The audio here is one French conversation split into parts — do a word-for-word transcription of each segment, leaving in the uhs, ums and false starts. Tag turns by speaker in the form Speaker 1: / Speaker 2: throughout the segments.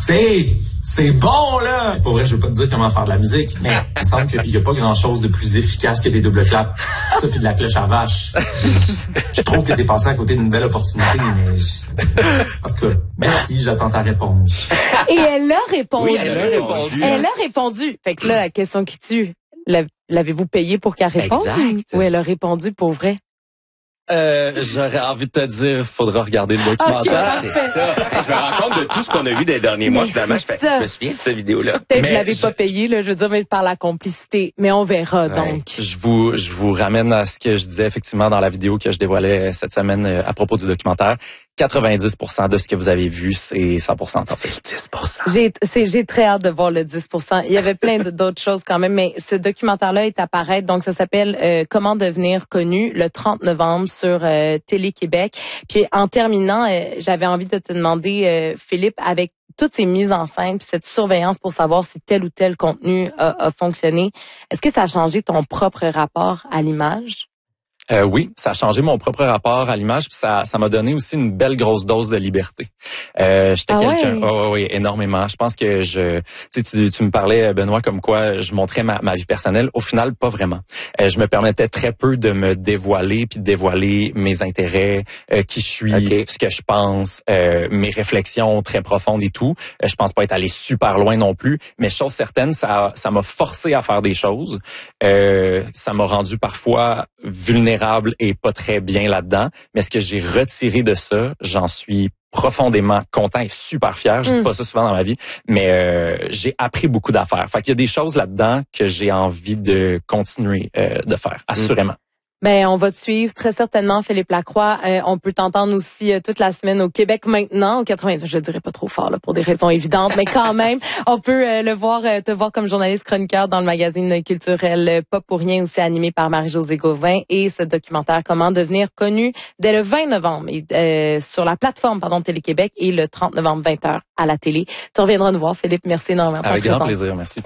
Speaker 1: C'est, c'est bon, là! Pour vrai, je veux pas te dire comment faire de la musique, mais il me semble qu'il y a pas grand-chose de plus efficace que des double claps. Ça, puis de la cloche à vache. Je, je trouve que t'es passé à côté d'une belle opportunité, mais je... En tout cas, merci, j'attends ta réponse.
Speaker 2: Et elle a répondu.
Speaker 3: Oui, elle a répondu.
Speaker 2: Elle a répondu. Fait que là, la question qui tue, l'avez-vous payé pour qu'elle réponde?
Speaker 3: Exact.
Speaker 2: Ou elle a répondu pour vrai?
Speaker 3: Euh, j'aurais envie de te dire, faudra regarder le documentaire.
Speaker 2: Okay,
Speaker 4: c'est ça. Hey, je me rends compte de tout ce qu'on a eu des derniers mois.
Speaker 2: Mais
Speaker 4: Finalement, je, fais, je me souviens de cette vidéo-là.
Speaker 2: Peut-être
Speaker 3: Mais
Speaker 2: vous l'avez
Speaker 3: je...
Speaker 2: pas payé, là, je veux dire, mais par la complicité. Mais on verra,
Speaker 4: ouais.
Speaker 2: donc.
Speaker 3: Je vous, je vous ramène à ce que je disais effectivement dans la vidéo que je dévoilais cette semaine à propos du documentaire. quatre-vingt-dix pour cent de ce que vous avez vu, c'est cent pour cent.
Speaker 4: C'est le dix pour cent.
Speaker 2: J'ai, c'est, j'ai très hâte de voir le dix pour cent. Il y avait plein de, d'autres choses quand même, mais ce documentaire-là est à paraître. Donc, ça s'appelle euh, Comment devenir connu le trente novembre sur euh, Télé-Québec. Puis, en terminant, euh, j'avais envie de te demander, euh, Philippe, avec toutes ces mises en scène, puis cette surveillance pour savoir si tel ou tel contenu a, a fonctionné, est-ce que ça a changé ton propre rapport à l'image?
Speaker 3: Euh, oui, ça a changé mon propre rapport à l'image, puis ça, ça m'a donné aussi une belle grosse dose de liberté. Euh, j'étais
Speaker 2: ah
Speaker 3: quelqu'un,
Speaker 2: ouais.
Speaker 3: oh, oui, énormément. Je pense que je, tu sais, tu, tu me parlais, Benoît, comme quoi je montrais ma, ma vie personnelle. Au final, pas vraiment. Euh, je me permettais très peu de me dévoiler, puis de dévoiler mes intérêts, euh, qui je suis, okay. ce que je pense, euh, mes réflexions très profondes et tout. Euh, je pense pas être allé super loin non plus, mais chose certaine, ça, ça m'a forcé à faire des choses. Euh, ça m'a rendu parfois vulnérable et pas très bien là-dedans. Mais ce que j'ai retiré de ça, j'en suis profondément content et super fier. Je dis pas ça souvent dans ma vie, mais euh, j'ai appris beaucoup d'affaires. Fait qu'il y a des choses là-dedans que j'ai envie de continuer euh, de faire, assurément.
Speaker 2: Ben, on va te suivre très certainement, Philippe Lacroix. Euh, on peut t'entendre aussi euh, toute la semaine au Québec maintenant, au quatre-vingts. Je dirais pas trop fort là pour des raisons évidentes, mais quand même, on peut euh, le voir, euh, te voir comme journaliste chroniqueur dans le magazine culturel Pas pour rien, aussi animé par Marie-Josée Gauvin, et ce documentaire Comment devenir connu dès le vingt novembre et, euh, sur la plateforme pardon Télé-Québec et le trente novembre vingt heures à la télé. Tu reviendras nous voir, Philippe. Merci énormément.
Speaker 3: Avec grand plaisir, merci.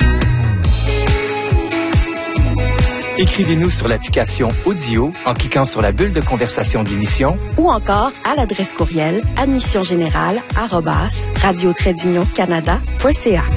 Speaker 5: Écrivez-nous sur l'application Audio en cliquant sur la bulle de conversation de l'émission
Speaker 6: ou encore à l'adresse courriel admission générale arobase radio trait d'union canada point c a.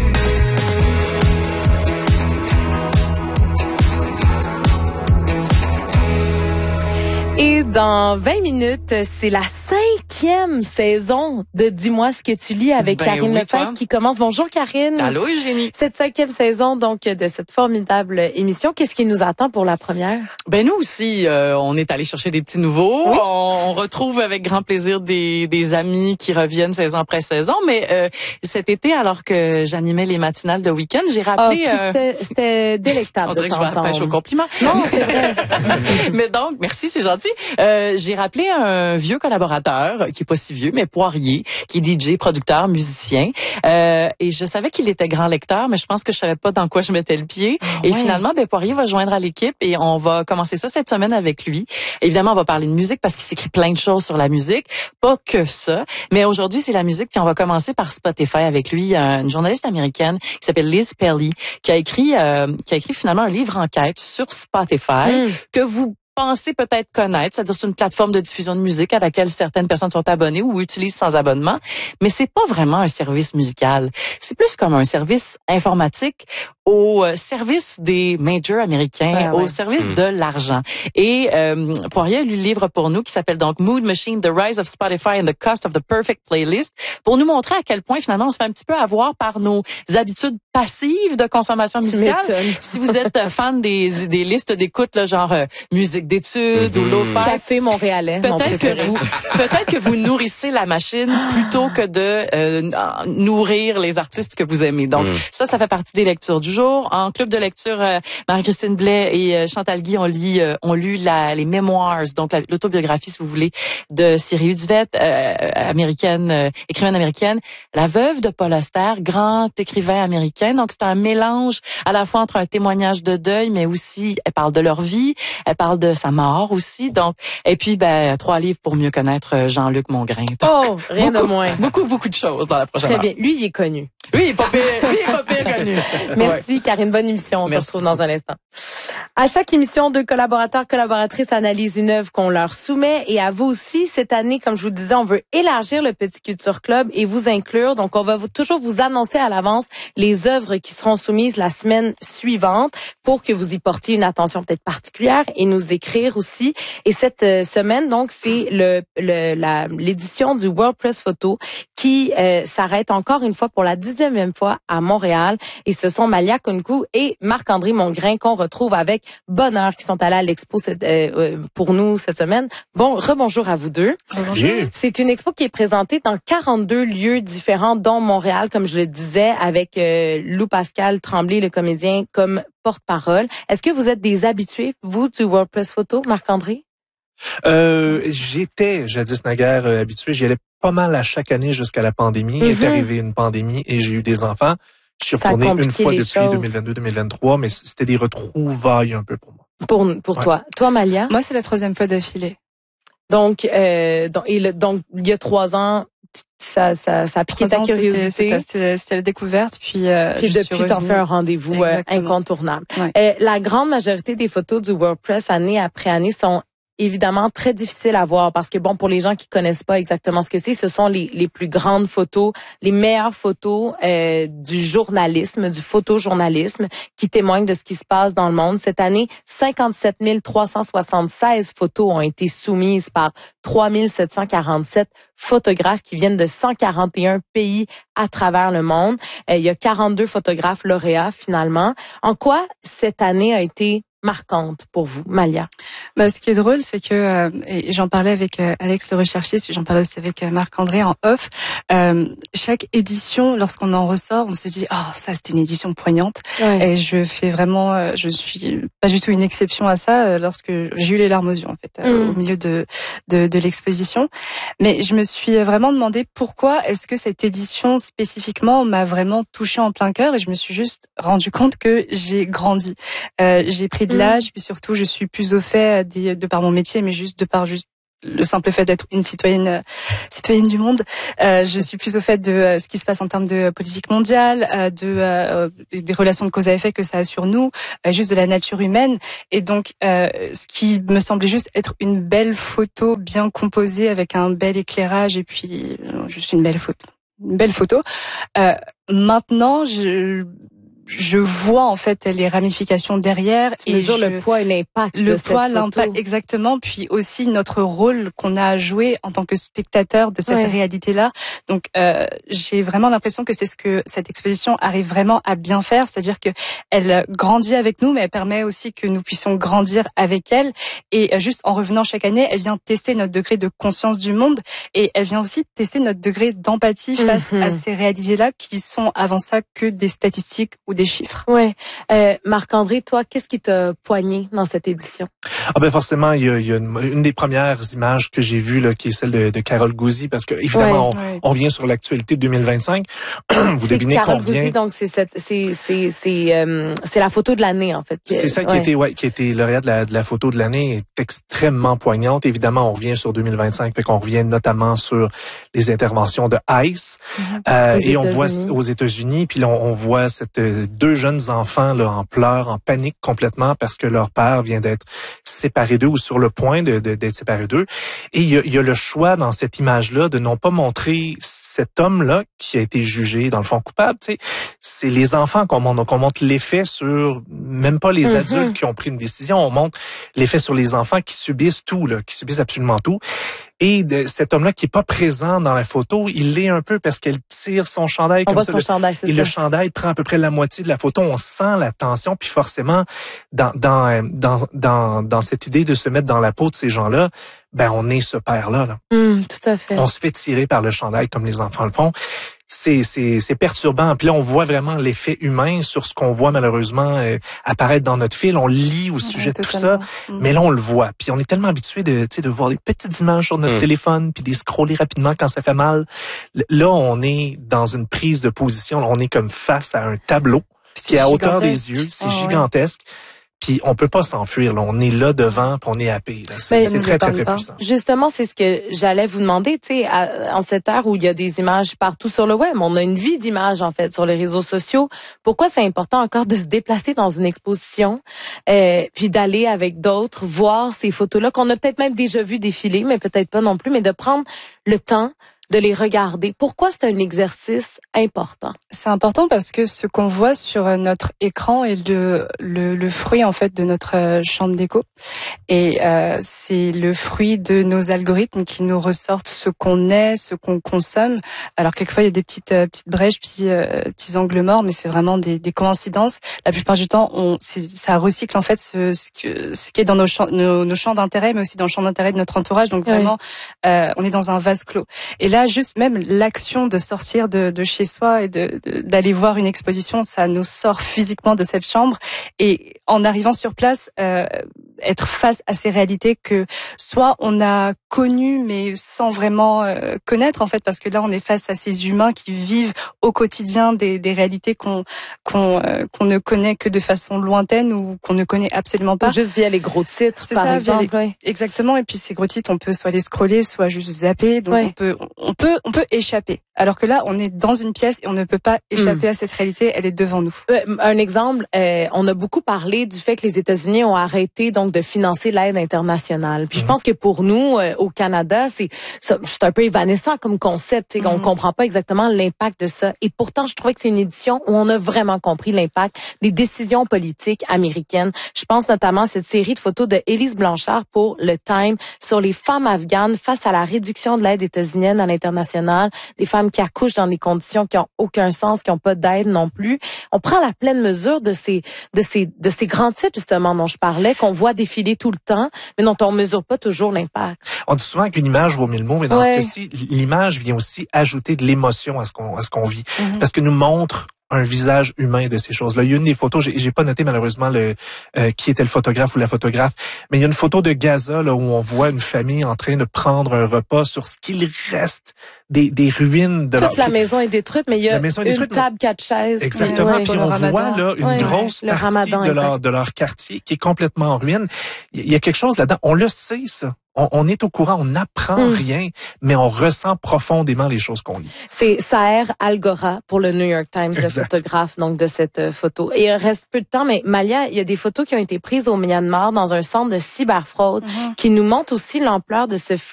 Speaker 2: Et dans vingt minutes, c'est la cinquième saison de Dis-moi ce que tu lis avec
Speaker 7: ben
Speaker 2: Karine
Speaker 7: oui,
Speaker 2: Lefebvre
Speaker 7: toi.
Speaker 2: qui commence. Bonjour Karine.
Speaker 7: Allô Eugénie.
Speaker 2: Cette cinquième saison donc de cette formidable émission. Qu'est-ce qui nous attend pour la première?
Speaker 7: Ben nous aussi, euh, on est allé chercher des petits nouveaux.
Speaker 2: Oui.
Speaker 7: On, on retrouve avec grand plaisir des, des amis qui reviennent saison après saison. Mais euh, cet été, alors que j'animais les matinales de week-end, j'ai rappelé...
Speaker 2: Ah, puis c'était, c'était délectable
Speaker 7: on dirait
Speaker 2: de
Speaker 7: que je vais pêche au compliment.
Speaker 2: Non, c'est vrai.
Speaker 7: Mais donc, merci, c'est gentil. Euh, j'ai rappelé un vieux collaborateur, qui est pas si vieux, mais Poirier, qui est D J, producteur, musicien. Euh, et je savais qu'il était grand lecteur, mais je pense que je savais pas dans quoi je mettais le pied.
Speaker 2: Ah,
Speaker 7: et
Speaker 2: ouais.
Speaker 7: finalement, ben Poirier va joindre à l'équipe et on va commencer ça cette semaine avec lui. Évidemment, on va parler de musique parce qu'il s'écrit plein de choses sur la musique. Pas que ça. Mais aujourd'hui, c'est la musique. Puis on va commencer par Spotify avec lui. Il y a une journaliste américaine qui s'appelle Liz Pelly, qui a écrit, euh, qui a écrit finalement un livre enquête sur Spotify
Speaker 2: Mm.
Speaker 7: que vous pensez peut-être connaître, c'est-à-dire c'est une plateforme de diffusion de musique à laquelle certaines personnes sont abonnées ou utilisent sans abonnement, mais c'est pas vraiment un service musical. C'est plus comme un service informatique au service des majors américains,
Speaker 2: ouais, ouais.
Speaker 7: au service
Speaker 4: mmh.
Speaker 7: de l'argent. Et euh, Poirier a lu le livre pour nous qui s'appelle donc Mood Machine, The Rise of Spotify and the Cost of the Perfect Playlist, pour nous montrer à quel point finalement on se fait un petit peu avoir par nos habitudes passives de consommation
Speaker 2: Tu
Speaker 7: musicale.
Speaker 2: m'étonnes.
Speaker 7: Si vous êtes fan des, des listes d'écoute, là, genre euh, musique d'études
Speaker 4: Mm-hmm.
Speaker 7: ou lo-fi,
Speaker 2: Café montréalais. mon
Speaker 7: peut-être que
Speaker 2: préféré.
Speaker 7: vous, peut-être que vous nourrissez la machine plutôt que de euh, nourrir les artistes que vous aimez. Donc
Speaker 4: Mm.
Speaker 7: ça, ça fait partie des lectures du jour. En club de lecture, euh, Marie-Christine Blais et euh, Chantal Guy ont lu, euh, ont lu la, les Memoirs, donc la, l'autobiographie, si vous voulez, de Siri Duvette, euh, américaine, euh, écrivaine américaine, la veuve de Paul Auster, grand écrivain américain. Donc c'est un mélange à la fois entre un témoignage de deuil, mais aussi elle parle de leur vie, elle parle de sa mort aussi. Donc et puis ben trois livres pour mieux connaître Jean-Luc Mongrain. Donc,
Speaker 2: Oh, rien
Speaker 7: beaucoup,
Speaker 2: de moins.
Speaker 7: Beaucoup beaucoup de choses dans la prochaine
Speaker 2: Très
Speaker 7: heure.
Speaker 2: bien. Lui, il est connu.
Speaker 7: Oui, il est pas pire. Lui, il est pas pire.
Speaker 2: connu. Merci, Karine. Bonne émission. On
Speaker 7: Merci.
Speaker 2: se retrouve dans un instant. À chaque émission, deux collaborateurs, collaboratrices analysent une œuvre qu'on leur soumet. Et à vous aussi, cette année, comme je vous disais, on veut élargir le Petit Culture Club et vous inclure. Donc, on va vous, toujours vous annoncer à l'avance les œuvres qui seront soumises la semaine suivante pour que vous y portiez une attention peut-être particulière et nous écrire aussi. Et cette euh, semaine, donc, c'est le, le la l'édition du World Press Photo qui euh, s'arrête encore une fois pour la dixième fois à Montréal. Et ce sont Malia Kunku et Marc-André Mongrain qu'on retrouve avec bonheur qui sont allés à l'expo cette, euh, pour nous cette semaine. Bon, rebonjour à vous deux.
Speaker 8: Bonjour.
Speaker 2: C'est une expo qui est présentée dans quarante-deux lieux différents, dont Montréal, comme je le disais, avec euh, Lou Pascal Tremblay, le comédien, comme porte-parole. Est-ce que vous êtes des habitués, vous, du World Press Photo, Marc-André?
Speaker 8: Euh, j'étais jadis naguère euh, habitué. J'y allais pas mal à chaque année jusqu'à la pandémie. Mm-hmm. Il est arrivé une pandémie et j'ai eu des enfants. Je suis retourné une fois depuis choses. deux mille vingt-deux deux mille vingt-trois, mais c'était des retrouvailles un peu pour moi.
Speaker 2: Pour pour ouais. toi, toi Malia.
Speaker 9: Moi, c'est la troisième fois d'affilée.
Speaker 2: Donc, euh, donc, et le, donc, il y a trois ans, ça, ça, ça a piqué ta curiosité.
Speaker 9: C'était, c'était, c'était la découverte, puis. Euh,
Speaker 2: puis depuis, t'en fais un rendez-vous euh, incontournable. Ouais. Euh, la grande majorité des photos du WordPress année après année sont évidemment très difficile à voir parce que bon, pour les gens qui connaissent pas exactement ce que c'est, ce sont les les plus grandes photos, les meilleures photos euh, du journalisme, du photojournalisme qui témoignent de ce qui se passe dans le monde. Cette année, cinquante-sept mille trois cent soixante-seize photos ont été soumises par trois mille sept cent quarante-sept photographes qui viennent de cent quarante et un pays à travers le monde. Euh, il y a quarante-deux photographes lauréats finalement. En quoi cette année a été marquante pour vous, Malia?
Speaker 9: Bah, ce qui est drôle, c'est que, euh, et j'en parlais avec euh, Alex le recherchiste, j'en parlais aussi avec euh, Marc-André en off, euh, chaque édition, lorsqu'on en ressort, on se dit, oh, ça, c'était une édition poignante. Ouais. Et je fais vraiment, euh, je suis pas du tout une exception à ça euh, lorsque j'ai eu les larmes aux yeux, en fait, euh, mm. au milieu de, de, de l'exposition. Mais je me suis vraiment demandé pourquoi est-ce que cette édition spécifiquement m'a vraiment touchée en plein cœur, et je me suis juste rendu compte que j'ai grandi. Euh, j'ai pris de l'âge, puis surtout je suis plus au fait de, de par mon métier, mais juste de par juste le simple fait d'être une citoyenne euh, citoyenne du monde. Euh, je suis plus au fait de euh, ce qui se passe en termes de politique mondiale, euh, de euh, des relations de cause à effet que ça a sur nous, euh, juste de la nature humaine. Et donc, euh, ce qui me semblait juste être une belle photo bien composée avec un bel éclairage et puis euh, juste une belle photo, une belle photo. Euh, maintenant, je je vois en fait les ramifications derrière.
Speaker 2: Tu mesures le poids et l'impact
Speaker 9: le
Speaker 2: de
Speaker 9: poids,
Speaker 2: cette photo.
Speaker 9: L'impact, exactement. Puis aussi notre rôle qu'on a à jouer en tant que spectateur de cette ouais. réalité-là. Donc euh, j'ai vraiment l'impression que c'est ce que cette exposition arrive vraiment à bien faire, c'est-à-dire que elle grandit avec nous, mais elle permet aussi que nous puissions grandir avec elle. Et euh, juste en revenant chaque année, elle vient tester notre degré de conscience du monde et elle vient aussi tester notre degré d'empathie face mm-hmm. à ces réalités-là qui sont avant ça que des statistiques ou des chiffres.
Speaker 2: Ouais. Euh, Marc-André, toi, qu'est-ce qui t'a poigné dans cette édition?
Speaker 8: Ah ben forcément, il y a, il y a une, une des premières images que j'ai vues là, qui est celle de, de Carole Guzzi, parce que évidemment, ouais, on, ouais. on vient sur l'actualité de deux mille vingt-cinq. Vous
Speaker 2: c'est
Speaker 8: devinez
Speaker 2: Carole
Speaker 8: combien.
Speaker 2: Guzzi, donc c'est cette, c'est c'est c'est euh, c'est la photo de l'année en fait.
Speaker 8: C'est ça qui ouais. était ouais, qui était lauréat de la de la photo de l'année, est extrêmement poignante. Évidemment, on revient sur deux mille vingt-cinq, fait qu'on revient notamment sur les interventions de ICE mm-hmm. euh, et on voit aux États-Unis, puis là, on, on voit cette deux jeunes enfants là en pleurs, en panique complètement parce que leur père vient d'être séparé d'eux ou sur le point de, de d'être séparé d'eux. Et il y a, il y a le choix dans cette image-là de non pas montrer cet homme-là qui a été jugé dans le fond coupable. Tu sais, c'est les enfants qu'on montre, qu'on montre l'effet sur même pas les mm-hmm. adultes qui ont pris une décision. On montre l'effet sur les enfants qui subissent tout, là, qui subissent absolument tout. Et de cet homme-là qui est pas présent dans la photo, il l'est un peu parce qu'elle tire son chandail
Speaker 2: on
Speaker 8: comme
Speaker 2: voit
Speaker 8: ça.
Speaker 2: Son
Speaker 8: le,
Speaker 2: chandail, c'est
Speaker 8: et
Speaker 2: ça.
Speaker 8: le chandail prend à peu près la moitié de la photo. On sent la tension, puis forcément, dans dans dans dans, dans cette idée de se mettre dans la peau de ces gens-là, ben on est ce père-là. Là.
Speaker 2: Mm, tout à fait.
Speaker 8: On se fait tirer par le chandail comme les enfants le font. C'est c'est c'est perturbant. Puis là, on voit vraiment l'effet humain sur ce qu'on voit malheureusement euh, apparaître dans notre fil. On lit au sujet ouais, de tout ça, mmh. mais là on le voit. Puis on est tellement habitué de tu sais de voir des petites images sur notre mmh. téléphone, puis de scroller rapidement quand ça fait mal. Là, on est dans une prise de position. On est comme face à un tableau
Speaker 9: c'est
Speaker 8: qui est à
Speaker 9: gigantesque.
Speaker 8: hauteur des yeux. C'est oh, gigantesque. Ouais. Puis on peut pas s'enfuir. Là. On est là devant, puis on est happé. Là. C'est,
Speaker 2: Mais
Speaker 8: c'est très, très, très puissant.
Speaker 2: Justement, c'est ce que j'allais vous demander. Tu sais, en cette ère où il y a des images partout sur le web, on a une vie d'images, en fait, sur les réseaux sociaux. Pourquoi c'est important encore de se déplacer dans une exposition, euh, puis d'aller avec d'autres, voir ces photos-là qu'on a peut-être même déjà vu défiler, mais peut-être pas non plus, mais de prendre le temps de les regarder. Pourquoi c'est un exercice important?
Speaker 9: C'est important parce que ce qu'on voit sur notre écran est le, le, le fruit en fait de notre chambre d'écho. Et euh, c'est le fruit de nos algorithmes qui nous ressortent ce qu'on est, ce qu'on consomme. Alors quelquefois il y a des petites euh, petites brèches, petits euh, petits angles morts, mais c'est vraiment des, des coïncidences. La plupart du temps, on c'est, ça recycle en fait ce, ce, que, ce qui est dans nos champs, nos, nos champs d'intérêt, mais aussi dans le champ d'intérêt de notre entourage. Donc vraiment, oui. euh, on est dans un vase clos. Et là, juste même l'action de sortir de, de chez soi et de, de, d'aller voir une exposition, ça nous sort physiquement de cette chambre. Et en arrivant sur place, euh, être face à ces réalités que soit on a connues mais sans vraiment euh, connaître en fait, parce que là on est face à ces humains qui vivent au quotidien des, des réalités qu'on qu'on euh, qu'on ne connaît que de façon lointaine ou qu'on ne connaît absolument pas.
Speaker 2: Ou juste via les gros titres,
Speaker 9: c'est
Speaker 2: par
Speaker 9: ça,
Speaker 2: exemple.
Speaker 9: Les,
Speaker 2: oui.
Speaker 9: Exactement. Et puis ces gros titres, on peut soit les scroller, soit juste zapper. Donc
Speaker 2: oui.
Speaker 9: on peut on peut on peut échapper. Alors que là, on est dans une pièce et on ne peut pas échapper mmh. à cette réalité. Elle est devant nous.
Speaker 2: Un exemple, euh, on a beaucoup parlé du fait que les États-Unis ont arrêté donc de financer l'aide internationale. Puis mmh. je pense que pour nous, euh, au Canada, c'est c'est un peu évanescent comme concept. Mmh. On comprend pas exactement l'impact de ça. Et pourtant, je trouvais que c'est une édition où on a vraiment compris l'impact des décisions politiques américaines. Je pense notamment à cette série de photos de Élise Blanchard pour le Time sur les femmes afghanes face à la réduction de l'aide états-unienne à l'international, des femmes qui accouchent dans des conditions qui ont aucun sens, qui n'ont pas d'aide non plus. On prend la pleine mesure de ces de ces de ces grands titres justement dont je parlais, qu'on voit défiler tout le temps, mais dont on mesure pas toujours l'impact.
Speaker 8: On dit souvent qu'une image vaut mille mots, mais dans
Speaker 2: ouais.
Speaker 8: ce cas-ci, l'image vient aussi ajouter de l'émotion à ce qu'on à ce qu'on vit, mm-hmm. parce que nous montre un visage humain de ces choses-là. Il y a une des photos, j'ai, j'ai pas noté malheureusement le euh, qui était le photographe ou la photographe, mais il y a une photo de Gaza là où on voit une famille en train de prendre un repas sur ce qu'il reste des, des ruines de
Speaker 2: Toute
Speaker 8: leur...
Speaker 2: la maison est détruite, mais il y a une
Speaker 8: détruite,
Speaker 2: table, quatre chaises.
Speaker 8: Exactement.
Speaker 2: Ouais.
Speaker 8: Puis on voit là une
Speaker 2: ouais,
Speaker 8: grosse
Speaker 2: ouais.
Speaker 8: partie
Speaker 2: Ramadan,
Speaker 8: de leur de leur quartier qui est complètement en ruine. Il y a quelque chose là-dedans. On le sait ça. On, on est au courant, on n'apprend mm. rien, mais on ressent profondément les choses qu'on lit.
Speaker 2: C'est Saher Algora pour le New York Times,
Speaker 8: exact.
Speaker 2: Le photographe donc de cette euh, photo. Et il reste peu de temps, mais Malia, il y a des photos qui ont été prises au Myanmar dans un centre de cyberfraude mm-hmm. qui nous montrent aussi l'ampleur de ce